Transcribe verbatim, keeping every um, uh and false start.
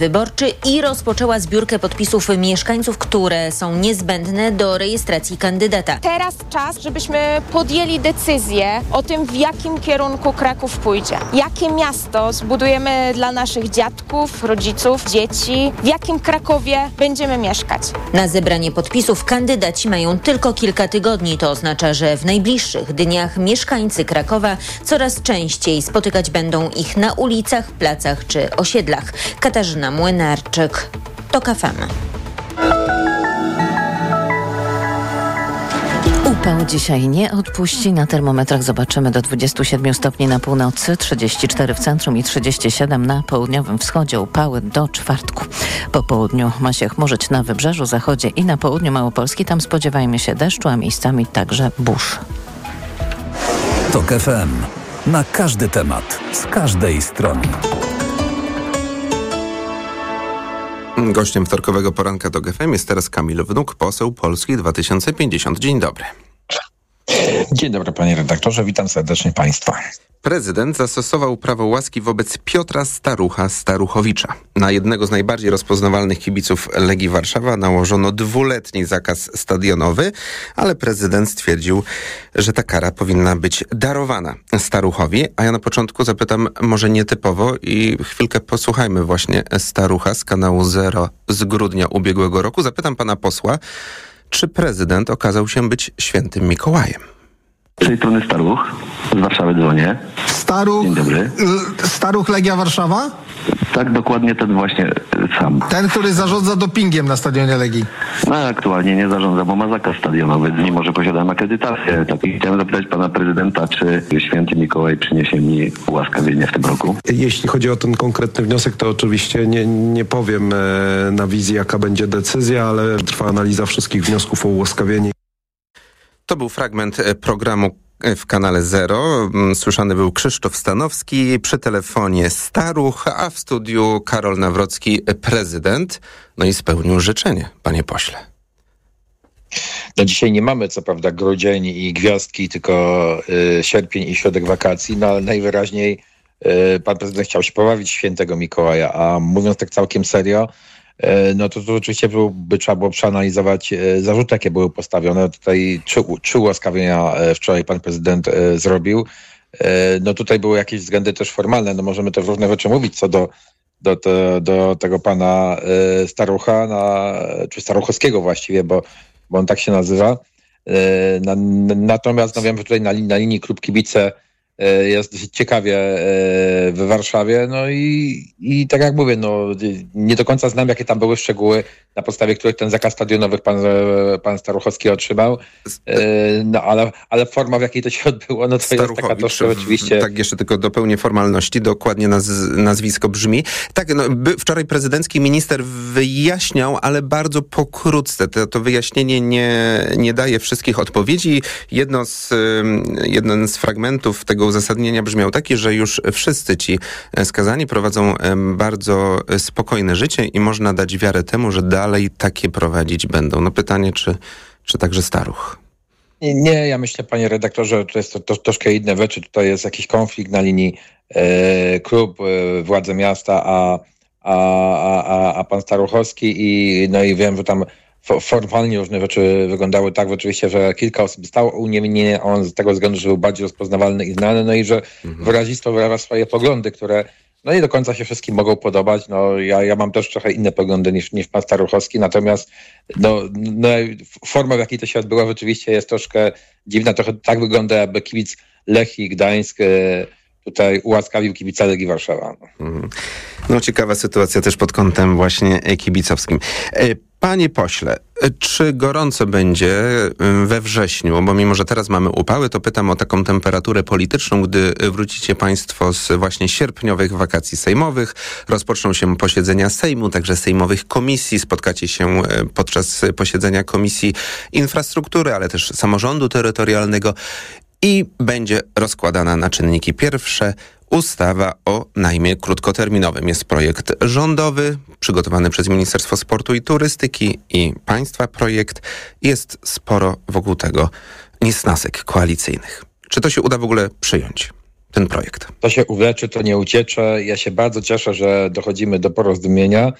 Wyborczy i rozpoczęła zbiórkę podpisów mieszkańców, które są niezbędne do rejestracji kandydata. Teraz czas, żebyśmy podjęli decyzję o tym, w jakim kierunku Kraków pójdzie. Jakie miasto zbudujemy dla naszych dziadków, rodziców, dzieci, w jakim Krakowie będziemy mieszkać. Na zebranie podpisów kandydaci mają tylko kilka tygodni. To oznacza, że w najbliższych dniach mieszkańcy Krakowa coraz częściej spotykać będą ich na ulicach, placach czy osiedlach. Katarzyna Młynarczyk, TOK F M. Upał dzisiaj nie odpuści. Na termometrach zobaczymy do dwudziestu siedmiu stopni na północy, trzydzieści cztery w centrum i trzydzieści siedem na południowym wschodzie. Upały do czwartku. Po południu ma się chmurzyć na wybrzeżu, zachodzie i na południu Małopolski. Tam spodziewajmy się deszczu, a miejscami także burz. TOK F M. Na każdy temat, z każdej strony. Gościem wtorkowego poranka TOK F M jest teraz Kamil Wnuk, poseł Polski dwa tysiące pięćdziesiąt. Dzień dobry. Dzień dobry, panie redaktorze, witam serdecznie państwa. Prezydent zastosował prawo łaski wobec Piotra Starucha Staruchowicza. Na jednego z najbardziej rozpoznawalnych kibiców Legii Warszawa nałożono dwuletni zakaz stadionowy, ale prezydent stwierdził, że ta kara powinna być darowana Staruchowi. A ja na początku zapytam może nietypowo i chwilkę posłuchajmy właśnie Starucha z kanału Zero z grudnia ubiegłego roku. Zapytam pana posła, czy prezydent okazał się być świętym Mikołajem? Z tej strony Staruch, z Warszawy dzwonię. Staruch, Dzień dobry. Staruch Legia Warszawa? Tak, dokładnie ten właśnie sam. Ten, który zarządza dopingiem na stadionie Legii. No aktualnie nie zarządza, bo ma zakaz stadionowy, mimo że posiadam akredytację. Tak, i chciałem zapytać pana prezydenta, czy święty Mikołaj przyniesie mi ułaskawienie w tym roku? Jeśli chodzi o ten konkretny wniosek, to oczywiście nie, nie powiem e, na wizji, jaka będzie decyzja, ale trwa analiza wszystkich wniosków o ułaskawienie. To był fragment programu w kanale Zero. Słyszany był Krzysztof Stanowski, przy telefonie Staruch, a w studiu Karol Nawrocki, prezydent. No i spełnił życzenie, panie pośle. No dzisiaj nie mamy co prawda grudzień i gwiazdki, tylko y, sierpień i środek wakacji, no ale najwyraźniej y, pan prezydent chciał się pobawić świętego Mikołaja, a mówiąc tak całkiem serio, no to, to oczywiście by trzeba było przeanalizować zarzuty, jakie były postawione. Tutaj trzy, trzy ułaskawienia wczoraj pan prezydent zrobił. No tutaj były jakieś względy też formalne. No możemy też różne rzeczy mówić co do, do, do, do tego pana Starucha, na, czy Staruchowskiego właściwie, bo, bo on tak się nazywa. Na, natomiast no wiem, że tutaj na, na linii klub kibice jest dosyć ciekawie we Warszawie, no i, i tak jak mówię, no nie do końca znam, jakie tam były szczegóły, na podstawie których ten zakaz stadionowych pan, pan Staruchowski otrzymał, no ale, ale forma, w jakiej to się odbyło, no to jest taka troszkę oczywiście... Tak, jeszcze tylko dopełnię formalności, dokładnie naz, nazwisko brzmi. Tak, no, by, wczoraj prezydencki minister wyjaśniał, ale bardzo pokrótce. To, to wyjaśnienie nie, nie daje wszystkich odpowiedzi. Jedno z, jeden z fragmentów tego uzasadnienia brzmiał taki, że już wszyscy ci skazani prowadzą bardzo spokojne życie i można dać wiarę temu, że dalej takie prowadzić będą. No pytanie, czy, czy także Staruch? Nie, ja myślę, panie redaktorze, że to jest to, to troszkę inne rzeczy. Tutaj jest jakiś konflikt na linii e, klub, e, władze miasta, a, a, a, a pan Staruchowski i no i wiem, że tam formalnie różne rzeczy wyglądały tak oczywiście, że kilka osób zostało uniewinnione, on z tego względu, że był bardziej rozpoznawalny i znany, no i że mhm. wyrazisto wyraża swoje poglądy, które no nie do końca się wszystkim mogą podobać. No ja, ja mam też trochę inne poglądy niż, niż pan Staruchowski, natomiast no, no, forma, w jakiej to się odbyła, rzeczywiście jest troszkę dziwna. Trochę tak wygląda, jakby kibic Lechii Gdańsk tutaj ułaskawił kibica Legii Warszawa. Mhm. No ciekawa sytuacja też pod kątem właśnie kibicowskim. Panie pośle, czy gorąco będzie we wrześniu? Bo mimo, że teraz mamy upały, to pytam o taką temperaturę polityczną, gdy wrócicie państwo z właśnie sierpniowych wakacji sejmowych. Rozpoczną się posiedzenia Sejmu, także sejmowych komisji. Spotkacie się podczas posiedzenia Komisji Infrastruktury, ale też Samorządu Terytorialnego i będzie rozkładana na czynniki pierwsze ustawa o najmie krótkoterminowym. Jest projekt rządowy, przygotowany przez Ministerstwo Sportu i Turystyki i państwa projekt. Jest sporo wokół tego niesnasek koalicyjnych. Czy to się uda w ogóle przyjąć? ten projekt? To się uwleczy, to nie uciecze. Ja się bardzo cieszę, że dochodzimy do porozumienia.